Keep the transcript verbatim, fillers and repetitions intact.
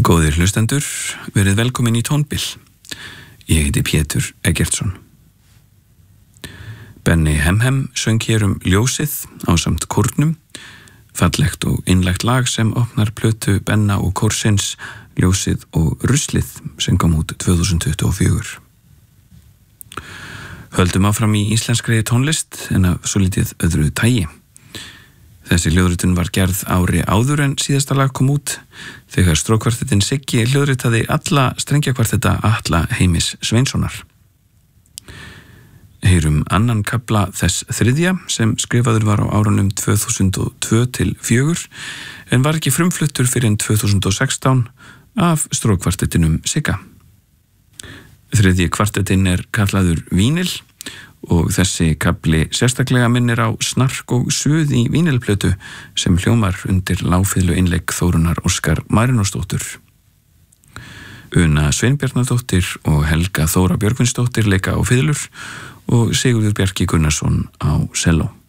Góðir hlustendur, verið velkomin í Tónbil. Ég heiti Pétur Eggertsson. Benni Hemhem söng hér um Ljósið ásamt kórnum, fallegt og innlegt lag sem opnar plötu Benna og kórsins Ljósið og Ruslið sem kom út tvö þúsund tuttugu og fjögur. Höldum áfram í íslenskri tónlist en af svolítið öðru tagi. Þessi hljóðritun var gerð ári áður en síðasta lag kom út þegar strókkvartettin Siggi hljóðritaði alla strengjakvartetta Atla Heimis Sveinssonar. Heyrum annan kafla þess þriðja sem skrifaður var á árunum tvö þúsund og tvö til fjögur en var ekki frumfluttur fyrir en tvö þúsund og sextán af strókkvartettinum Sigga. Þriðji kvartettin er kallaður Vínil og þessi kafli sérstaklega minnir á snark og suð í vínilplötu sem hljómar undir lágfiðlu innlegg Þórunar Óskar Marinósdóttur. Una Sveinbjarnardóttir og Helga Þóra Björgvinsdóttir leika á fiðlur og Sigurður Bjarki Gunnarsson á selló.